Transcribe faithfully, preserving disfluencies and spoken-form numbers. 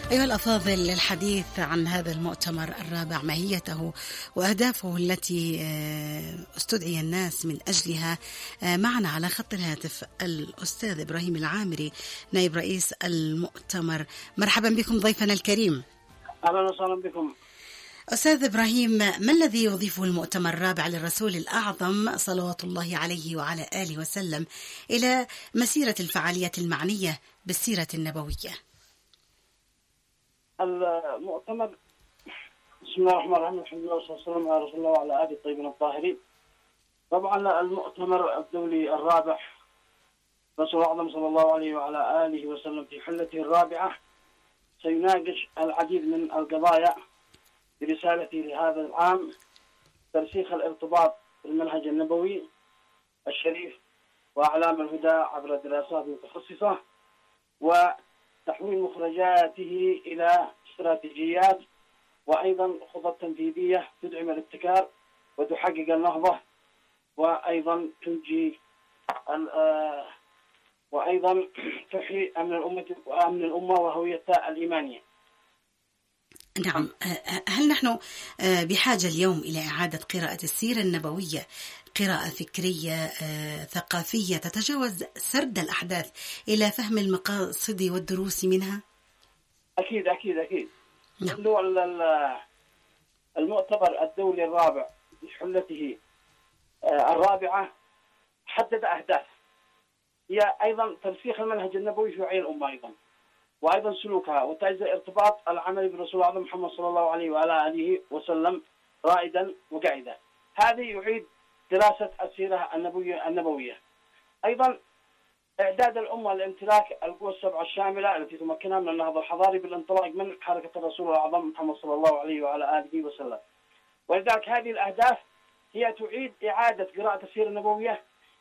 أيها الأفاضل، الحديث عن هذا المؤتمر الرابع، ماهيته وأهدافه التي استدعي الناس من أجلها. معنا على خط الهاتف الأستاذ إبراهيم العامري، نائب رئيس المؤتمر. مرحبا بكم ضيفنا الكريم. أهلا وسهلا بكم. أستاذ إبراهيم، ما الذي يضيفه المؤتمر الرابع للرسول الأعظم صلوات الله عليه وعلى آله وسلم إلى مسيرة الفعاليات المعنية بالسيرة النبوية؟ المؤتمر بسم الله الرحمن الرحيم، الحمد لله والصلاة والسلام على رسول الله وعلى آله الطيبين الطاهرين. طبعا المؤتمر الدولي الرابع رسول الأعظم صلى الله عليه وعلى آله وسلم في حلته الرابعة سيناقش العديد من القضايا برسالته لهذا العام: ترسيخ الارتباط بالمنهج النبوي الشريف وأعلام الهدى عبر الدراسات المتخصصة، وتحويل مخرجاته إلى استراتيجيات، وأيضا خطط تنفيذية تدعم الابتكار وتحقق النهضة، وأيضا تنجي وأيضا تحيي أمن الأمة وأمن الأمة وهويتها الإيمانية. نعم، هل نحن بحاجة اليوم إلى إعادة قراءة السيرة النبوية، قراءة فكرية ثقافية تتجاوز سرد الأحداث إلى فهم المقاصد والدروس منها؟ أكيد أكيد أكيد. نعم. المؤتمر الدولي الرابع بحلته الرابعة حدد أهداف هي أيضا ترسيخ المنهج النبوي في وعي الأمة، أيضا وأيضا سلوكها، وتعزيز ارتباط العمل برسول الله محمد صلى الله عليه وعلى آله وسلم رائدا وقاعدا. هذه يعيد دراسة السيرة النبوية النبوية. أيضا إعداد الأمة لامتلاك القوى السبعة الشاملة التي تمكنها من النهضة الحضاري بالانطلاق من حركة الرسول الأعظم محمد صلى الله عليه وعلى آله وسلم. ولذلك هذه الأهداف هي تعيد إعادة قراءة السيرة النبوية